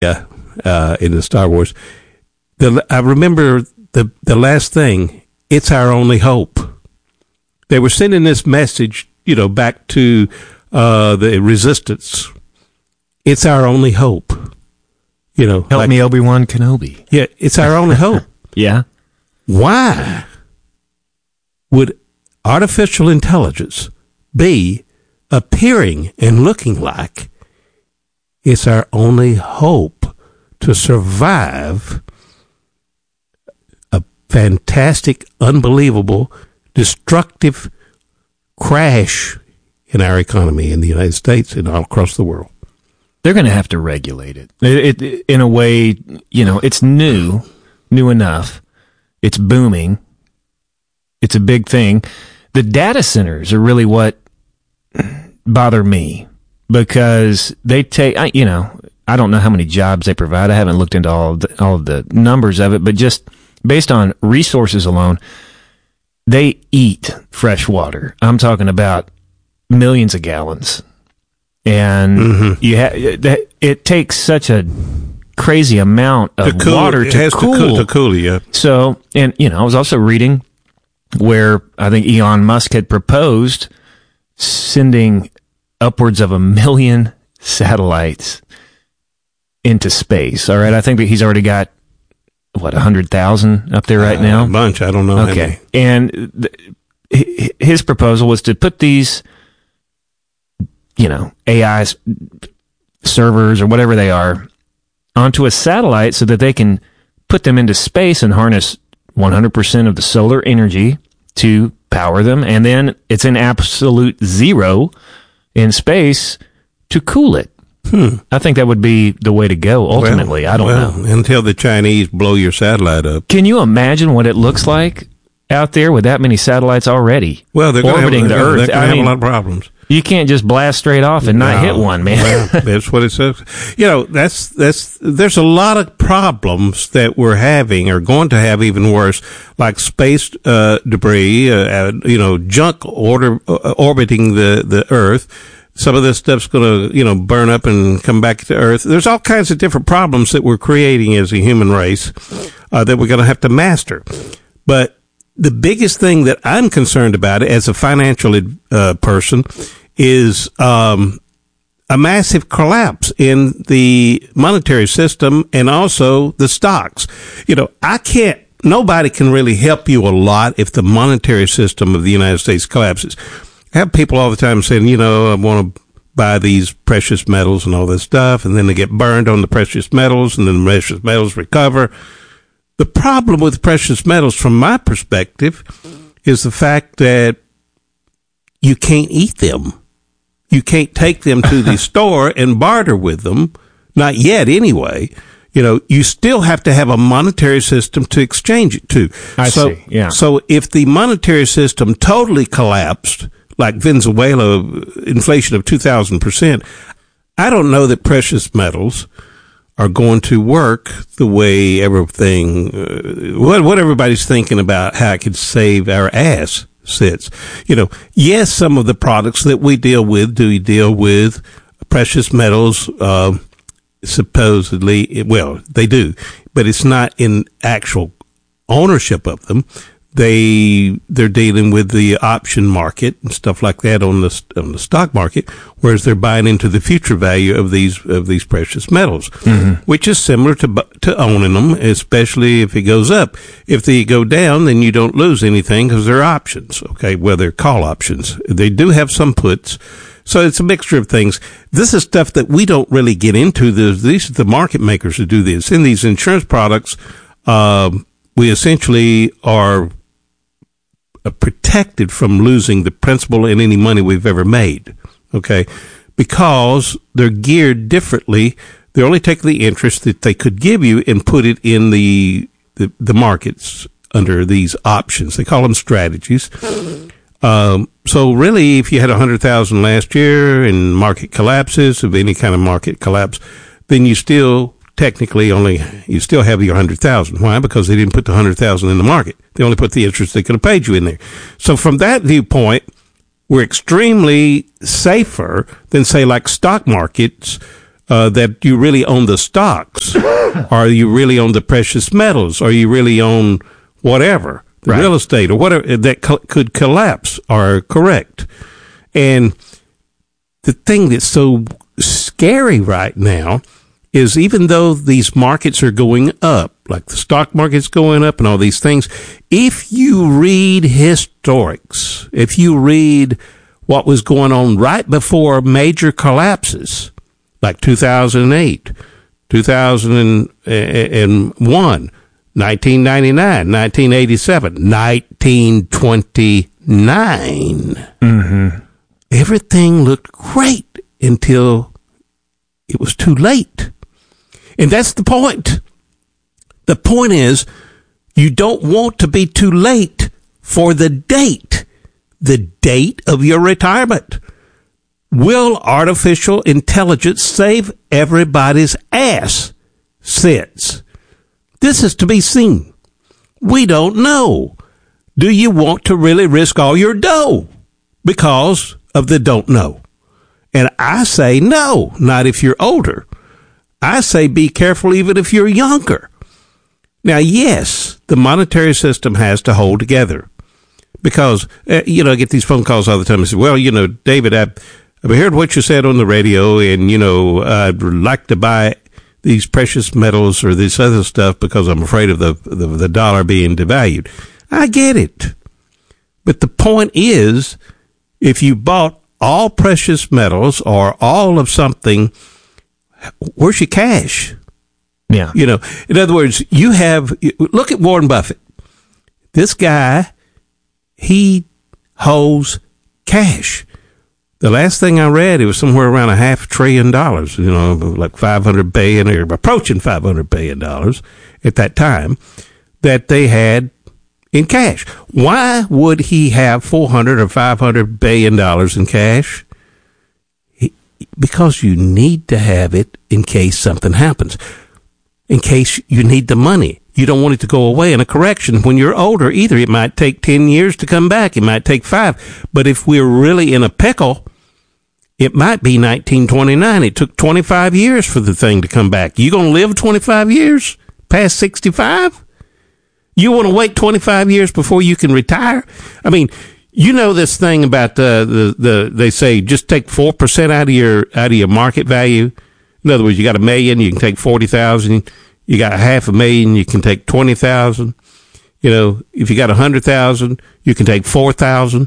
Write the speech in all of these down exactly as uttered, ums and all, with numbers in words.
uh, uh, in the Star Wars. The, I remember the the last thing. It's our only hope. They were sending this message, you know, back to uh, the resistance. It's our only hope. You know, help like, me, Obi-Wan Kenobi. Yeah, it's our only hope. Yeah. Why would artificial intelligence be appearing and looking like it's our only hope to survive a fantastic, unbelievable, destructive crash in our economy in the United States and all across the world? They're going to have to regulate it. It, it. In a way, you know, it's new, new enough. It's booming. It's a big thing. The data centers are really what bother me because they take, you know, I don't know how many jobs they provide. I haven't looked into all of the, all of the numbers of it, but just based on resources alone, they eat fresh water. I'm talking about millions of gallons. And mm-hmm. you ha- it takes such a crazy amount of to cool, water it to has cool. To cool, to cool, yeah. So, and you know, I was also reading where I think Elon Musk had proposed sending upwards of a million satellites into space. All right, I think that he's already got what a hundred thousand up there right uh, now. A bunch, I don't know. Okay, and th- his proposal was to put these, you know, A I servers or whatever they are onto a satellite so that they can put them into space and harness one hundred percent of the solar energy to power them. And then it's an absolute zero in space to cool it. Hmm. I think that would be the way to go ultimately. Well, I don't well, know. Until the Chinese blow your satellite up. Can you imagine what it looks like out there with that many satellites already well, they're orbiting have, the Earth? They're going to I have mean, a lot of problems. You can't just blast straight off and not no, hit one, man. Well, that's what it says. You know, that's that's. There's a lot of problems that we're having, or going to have even worse, like space uh, debris. Uh, you know, junk order, uh, orbiting the the Earth. Some of this stuff's going to, you know, burn up and come back to Earth. There's all kinds of different problems that we're creating as a human race uh, that we're going to have to master. But the biggest thing that I'm concerned about as a financial uh, person is um, a massive collapse in the monetary system and also the stocks. You know, I can't, nobody can really help you a lot if the monetary system of the United States collapses. I have people all the time saying, you know, I want to buy these precious metals and all this stuff, and then they get burned on the precious metals, and then the precious metals recover. The problem with precious metals, from my perspective, is the fact that you can't eat them. You can't take them to the store and barter with them. Not yet, anyway. You know, you still have to have a monetary system to exchange it to. I so, see, yeah. So if the monetary system totally collapsed, like Venezuela, inflation of two thousand percent, I don't know that precious metals are going to work the way everything, uh, what, what everybody's thinking about how it could save our ass sits. You know, yes, some of the products that we deal with do we deal with precious metals, uh, supposedly, well, they do, but it's not in actual ownership of them. They, they're dealing with the option market and stuff like that on the, on the stock market, whereas they're buying into the future value of these, of these precious metals, mm-hmm. which is similar to, to owning them, especially if it goes up. If they go down, then you don't lose anything because they're options. Okay. Well, they're call options. They do have some puts. So it's a mixture of things. This is stuff that we don't really get into. These are the market makers who do this. In these insurance products, um, we essentially are protected from losing the principal and any money we've ever made, okay? Because they're geared differently. They only take the interest that they could give you and put it in the the, the markets under these options. They call them strategies. Um, so really, if you had one hundred thousand last year and market collapses, of any kind of market collapse, then you still technically only, you still have your one hundred thousand. Why? Because they didn't put the one hundred thousand in the market. They only put the interest they could have paid you in there. So from that viewpoint, we're extremely safer than, say, like stock markets, uh, that you really own the stocks. Are you really own the precious metals? Are you really own whatever, the right. real estate or whatever that co- could collapse are correct. And the thing that's so scary right now is even though these markets are going up, like the stock market's going up and all these things, if you read historics, if you read what was going on right before major collapses, like two thousand eight, two thousand one, nineteen ninety-nine, nineteen eighty-seven, nineteen twenty-nine. Mm-hmm. Everything looked great until it was too late. And that's the point. The point is, you don't want to be too late for the date, the date of your retirement. Will artificial intelligence save everybody's ass? Since this is to be seen. We don't know. Do you want to really risk all your dough because of the don't know? And I say no, not if you're older. I say be careful even if you're younger. Now, yes, the monetary system has to hold together because, uh, you know, I get these phone calls all the time and say, well, you know, David, I, I've heard what you said on the radio and, you know, I'd like to buy these precious metals or this other stuff because I'm afraid of the, the, the dollar being devalued. I get it. But the point is, if you bought all precious metals or all of something, where's your cash? Yeah. You know, in other words, you have, look at Warren Buffett. This guy, he holds cash. The last thing I read, it was somewhere around a half trillion dollars, you know, like five hundred billion or approaching five hundred billion dollars at that time that they had in cash. Why would he have four hundred or five hundred billion dollars in cash? He, because you need to have it in case something happens. In case you need the money. You don't want it to go away in a correction when you're older either. It might take ten years to come back. It might take five. But if we're really in a pickle, it might be nineteen twenty-nine. It took twenty-five years for the thing to come back. You going to live twenty-five years past sixty-five? You want to wait twenty-five years before you can retire? I mean, you know this thing about the, the, the they say just take four percent out of your, out of your market value. In other words, you got a million, you can take forty thousand. You got half a million, you can take twenty thousand. You know, if you got a hundred thousand, you can take four thousand.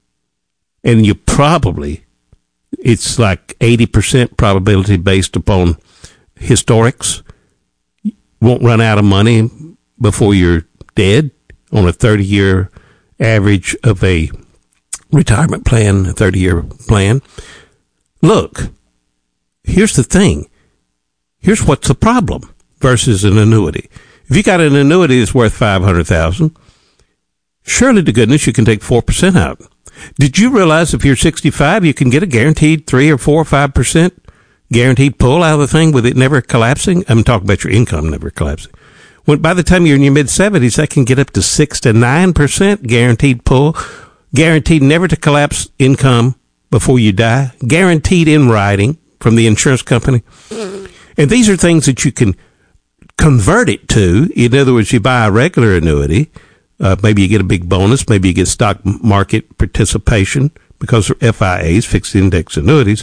And you probably, it's like eighty percent probability based upon historics. You won't run out of money before you're dead on a thirty year average of a retirement plan, a thirty year plan. Look, here's the thing. Here's what's the problem versus an annuity. If you got an annuity that's worth five hundred thousand dollars, surely to goodness you can take four percent out. Did you realize if you're sixty-five, you can get a guaranteed three or four or five percent guaranteed pull out of the thing with it never collapsing? I'm talking about your income never collapsing. When by the time you're in your mid seventies, that can get up to six to nine percent guaranteed pull, guaranteed never to collapse income before you die, guaranteed in writing from the insurance company. And these are things that you can convert it to. In other words, you buy a regular annuity. Uh, maybe you get a big bonus. Maybe you get stock market participation because they're F I As, fixed index annuities.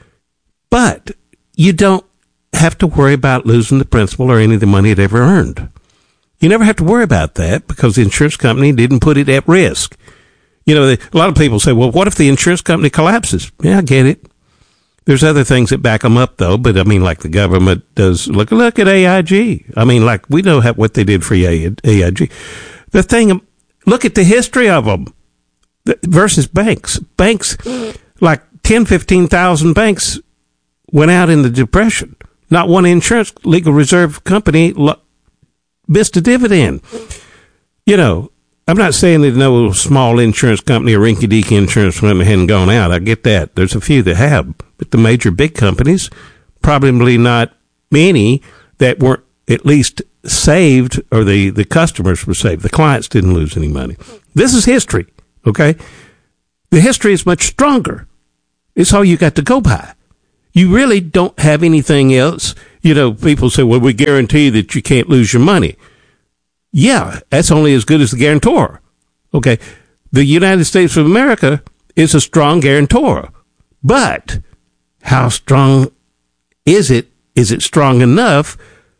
But you don't have to worry about losing the principal or any of the money it ever earned. You never have to worry about that because the insurance company didn't put it at risk. You know, a lot of people say, well, what if the insurance company collapses? Yeah, I get it. There's other things that back them up, though. But I mean, like the government does. Look, look at A I G. I mean, like we know how, what they did for A I G. The thing, look at the history of them versus banks. Banks, like ten, fifteen thousand banks went out in the Depression. Not one insurance legal reserve company missed a dividend. You know, I'm not saying that no small insurance company or rinky-dink insurance company hadn't gone out. I get that. There's a few that have. But the major big companies, probably not many that weren't at least saved, or the, the customers were saved. The clients didn't lose any money. This is history, okay? The history is much stronger. It's all you got to go by. you really don't have anything else. You know, people say, well, we guarantee that you can't lose your money. Yeah, that's only as good as the guarantor. Okay. The United States of America is a strong guarantor. But how strong is it? Is it strong enough,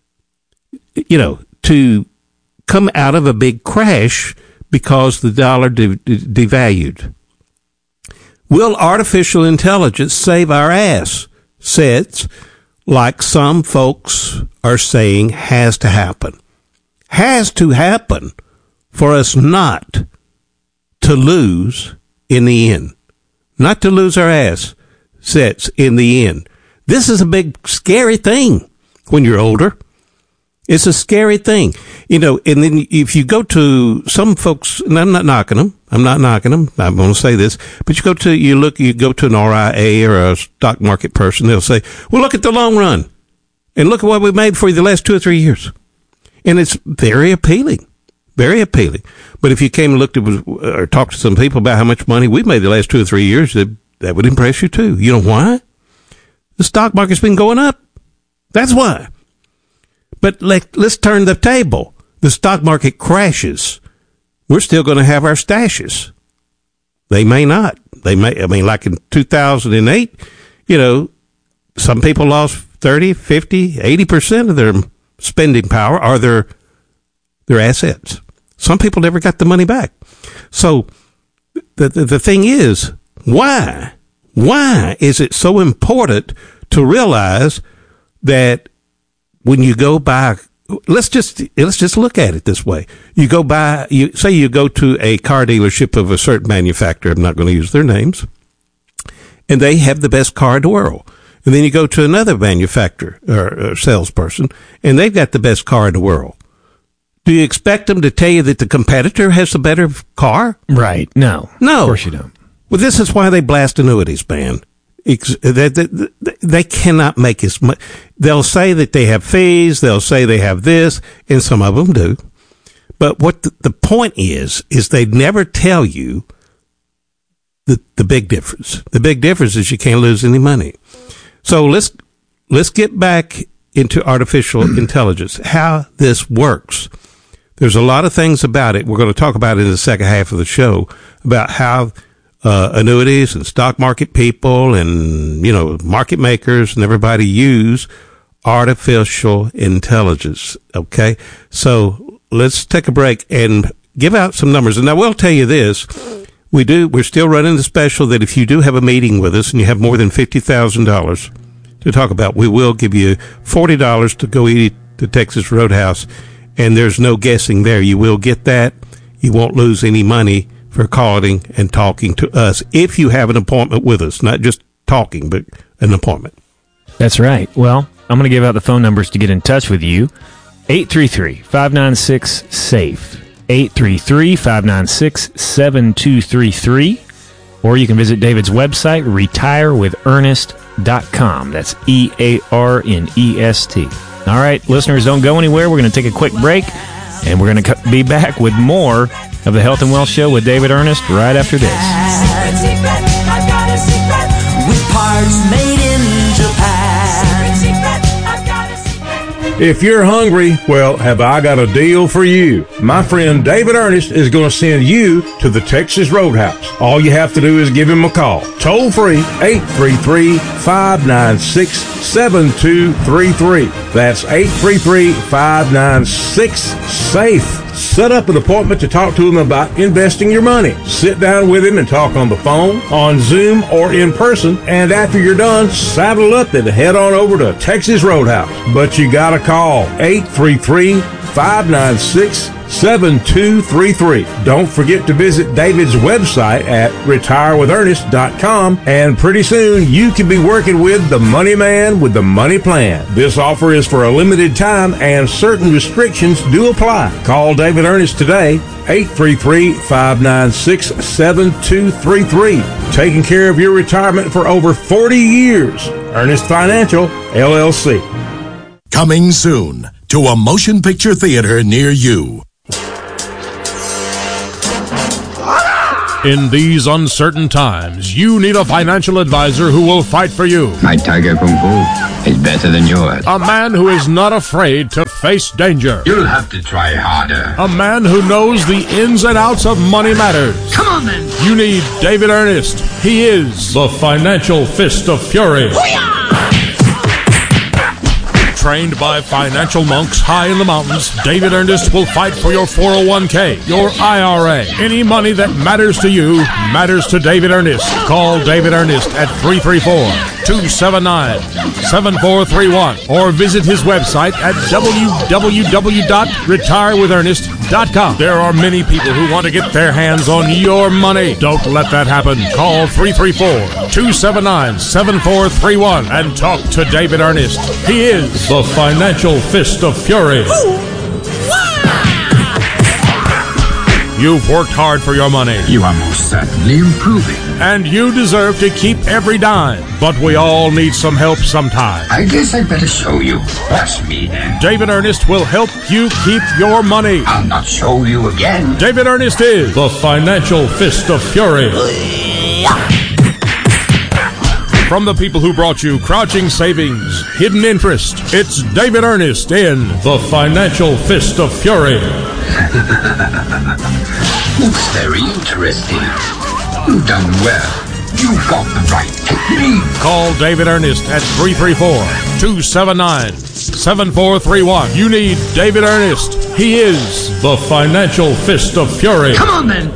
you know, to come out of a big crash because the dollar de- de- devalued? Will artificial intelligence save our ass? Sets like some folks are saying has to happen. Has to happen for us not to lose in the end. Not to lose our ass sets in the end. This is a big, scary thing when you're older. It's a scary thing. You know, and then if you go to some folks, and I'm not knocking them, I'm not knocking them, I'm going to say this, but you go to, you look, you go to an R I A or a stock market person, they'll say, well, look at the long run and look at what we made for you the last two or three years. And it's very appealing, very appealing. But if you came and looked at or talked to some people about how much money we've made the last two or three years, that, that would impress you too. You know why? The stock market's been going up. That's why. But let, let's turn the table. The stock market crashes. We're still going to have our stashes. They may not. They may, I mean, like in two thousand eight, you know, some people lost thirty, fifty, eighty percent of their spending power or their, their assets. Some people never got the money back. So the, the, the thing is, why? Why is it so important to realize that when you go buy, let's just, let's just look at it this way. You go buy, you say you go to a car dealership of a certain manufacturer. I'm not going to use their names, and they have the best car in the world. And then you go to another manufacturer or, or salesperson, and they've got the best car in the world. Do you expect them to tell you that the competitor has the better car? Right. No. No. Of course you don't. Well, this is why they blast annuities, man. They, they, they cannot make as much. They'll say that they have fees. They'll say they have this, and some of them do. But what the, the point is, is they never tell you the, the big difference. The big difference is you can't lose any money. So let's, let's get back into artificial intelligence, how this works. There's a lot of things about it. We're going to talk about it in the second half of the show about how Uh, annuities and stock market people and, you know, market makers and everybody use artificial intelligence. Okay. So let's take a break and give out some numbers. And I will tell you this. We do, we're still running the special that if you do have a meeting with us and you have more than fifty thousand dollars to talk about, we will give you forty dollars to go eat at the Texas Roadhouse. And there's no guessing there. You will get that. You won't lose any money for calling and talking to us if you have an appointment with us, not just talking, but an appointment. That's right. Well, I'm going to give out the phone numbers to get in touch with you. eight three three, five nine six, SAFE, eight three three, five nine six, seven two three three, or you can visit David's website, retire with ernest dot com. That's E A R N E S T. All right, listeners, don't go anywhere. We're going to take a quick break, and we're going to be back with more of the Health and Wealth Show with David Ernest right after this. Secret, secret, I've got a secret. With parts made in Japan. Secret, secret, I've got a secret. If you're hungry, well, have I got a deal for you. My friend David Ernest is going to send you to the Texas Roadhouse. All you have to do is give him a call. Toll free, eight three three, five nine six, seven two three three. That's eight three three, five nine six, SAFE. Set up an appointment to talk to him about investing your money. Sit down with him and talk on the phone, on Zoom, or in person. And after you're done, saddle up and head on over to Texas Roadhouse. But you gotta call eight three three, five nine six, seven two three three. Don't forget to visit David's website at retire with ernest dot com, and pretty soon you can be working with the money man with the money plan. This offer is for a limited time and certain restrictions do apply. Call David Ernest today, eight three three, five nine six, seven two three three. Taking care of your retirement for over forty years. Ernest Financial, L L C. Coming soon to a motion picture theater near you. In these uncertain times, you need a financial advisor who will fight for you. My Tiger Kung Fu is better than yours. A man who is not afraid to face danger. You'll have to try harder. A man who knows the ins and outs of money matters. Come on, then. You need David Ernest. He is the Financial Fist of Fury. Hoo-yah! Trained by financial monks high in the mountains, David Ernest will fight for your four oh one k, your I R A. Any money that matters to you matters to David Ernest. Call David Ernest at three three four, two seven nine, seven four three one or visit his website at w w w dot retire with ernest dot com. There are many people who want to get their hands on your money. Don't let that happen. Call three three four, two seven nine, seven four three one and talk to David Ernest. He is the Financial Fist of Fury. You've worked hard for your money. You are most certainly improving. And you deserve to keep every dime. But we all need some help sometime. I guess I better show you. Watch me then. David Ernest will help you keep your money. I'll not show you again. David Ernest is the Financial Fist of Fury. From the people who brought you Crouching Savings, Hidden Interest, it's David Ernest in the Financial Fist of Fury. Looks very interesting. You've done well. You've got the right technique. Call David Ernest at three three four, two seven nine, seven four three one. You need David Ernest. He is the Financial Fist of Fury. Come on, then.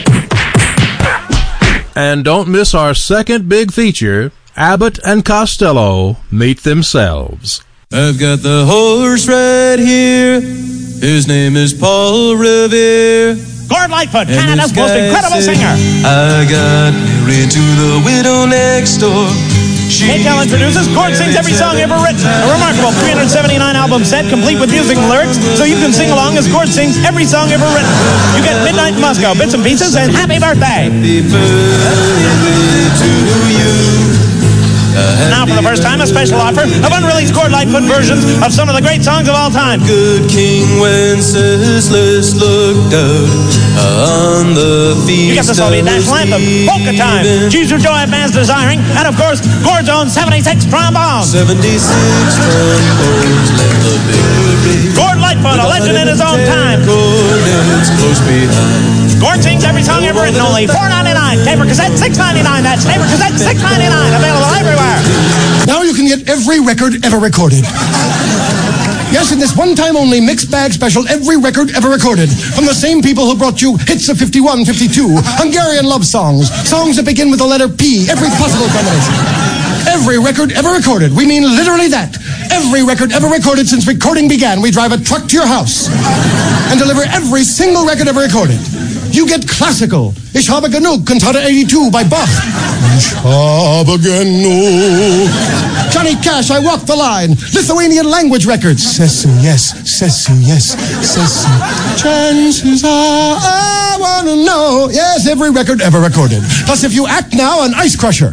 And don't miss our second big feature, Abbott and Costello Meet Themselves. I've got the horse right here. His name is Paul Revere. Gord Lightfoot, Canada's most incredible singer. I got married to the widow next door. K T L introduces Gord Sings Every Song Ever Written, a remarkable three hundred seventy-nine album set complete with musical lyrics, so you can sing along as Gord sings every song ever written. You get Midnight in Moscow, Bits and Pieces, and Happy Birthday. Happy birthday to you. Now, for the first time, a special offer of unreleased Gord Lightfoot versions of some of the great songs of all time. Good King Wenceslas looked out on the feast. You get the Soviet national anthem, Polka Time, Choose Your Joy, Man's Desiring, and of course, Gord's own seventy-six trombones. seventy-six trombones left the big Gord Lightfoot, a legend in his own time. It's close behind. Gord Sings Every Song Ever Written, only four ninety-nine. Tape or cassette, six ninety-nine. That's tape or cassette, six ninety-nine. Available everywhere. Now you can get every record ever recorded. Yes, in this one-time only mixed bag special, every record ever recorded. From the same people who brought you hits of fifty-one, fifty-two, Hungarian love songs, songs that begin with the letter P, every possible combination. Every record ever recorded. We mean literally that. Every record ever recorded since recording began. We drive a truck to your house and deliver every single record ever recorded. You get classical. Ich habe genug, Cantata eighty-two by Bach. Ich habe genug. Johnny Cash, I Walk the Line. Lithuanian language records. Sesu, yes. Sesu, yes. Sesu. Chances are I want to know. Yes, every record ever recorded. Plus, if you act now, an ice crusher.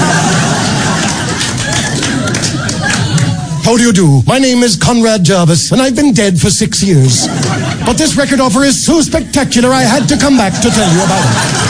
How do you do? My name is Conrad Jarvis, and I've been dead for six years. But this record offer is so spectacular, I had to come back to tell you about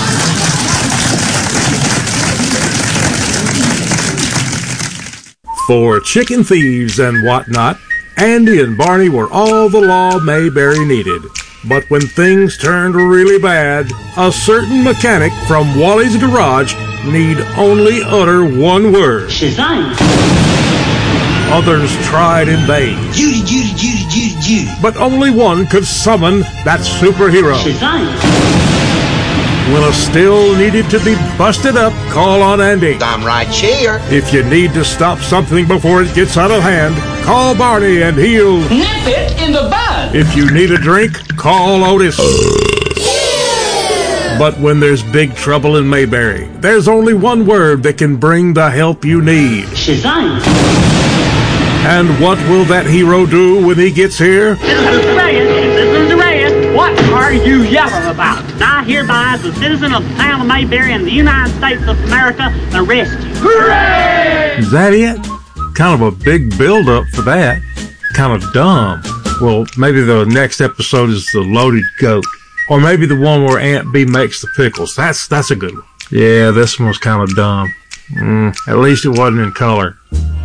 it. For chicken thieves and whatnot, Andy and Barney were all the law Mayberry needed. But when things turned really bad, a certain mechanic from Wally's Garage need only utter one word. Shazam! Others tried in vain. Judy, Judy, Judy, Judy, Judy. But only one could summon that superhero. Shazam! When a still needed to be busted up, call on Andy. I'm right here. If you need to stop something before it gets out of hand, call Barney and he'll nip it in the bud. If you need a drink, call Otis. But when there's big trouble in Mayberry, there's only one word that can bring the help you need. Shazam! And what will that hero do when he gets here? Citizen Reyes, Citizen Reyes, what are you yelling about? I hereby, as a citizen of the town of Mayberry and the United States of America, arrest you. Hooray! Is that it? Kind of a big build-up for that. Kind of dumb. Well, maybe the next episode is the loaded goat. Or maybe the one where Aunt B makes the pickles. That's that's a good one. Yeah, this one was kind of dumb. Mm, at least it wasn't in color.